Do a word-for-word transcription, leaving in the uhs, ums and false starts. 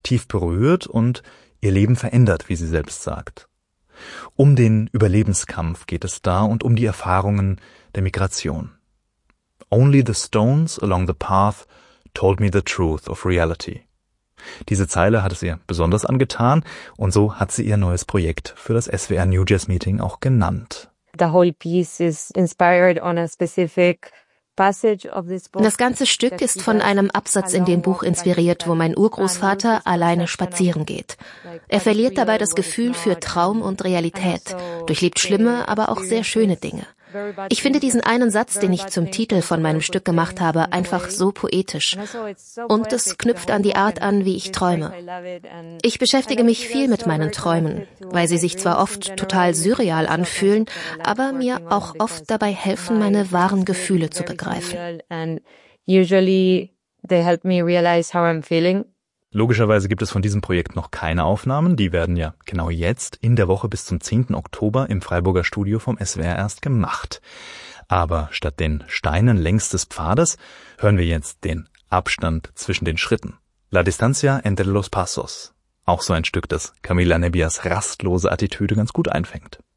tief berührt und ihr Leben verändert, wie sie selbst sagt. Um den Überlebenskampf geht es da und um die Erfahrungen der Migration. Only the stones along the path told me the truth of reality. Diese Zeile hat es ihr besonders angetan und so hat sie ihr neues Projekt für das S W R New Jazz Meeting auch genannt. The whole piece is inspired on a specific passage of this book. Das ganze Stück ist von einem Absatz in dem Buch inspiriert, wo mein Urgroßvater alleine spazieren geht. Er verliert dabei das Gefühl für Traum und Realität, durchlebt schlimme, aber auch sehr schöne Dinge. Ich finde diesen einen Satz, den ich zum Titel von meinem Stück gemacht habe, einfach so poetisch. Und es knüpft an die Art an, wie ich träume. Ich beschäftige mich viel mit meinen Träumen, weil sie sich zwar oft total surreal anfühlen, aber mir auch oft dabei helfen, meine wahren Gefühle zu begreifen. Usually they help me realize how I'm feeling. Logischerweise gibt es von diesem Projekt noch keine Aufnahmen. Die werden ja genau jetzt in der Woche bis zum zehnten Oktober im Freiburger Studio vom S W R erst gemacht. Aber statt den Steinen längs des Pfades hören wir jetzt den Abstand zwischen den Schritten. La distancia entre los pasos. Auch so ein Stück, das Camila Nebbias rastlose Attitüde ganz gut einfängt.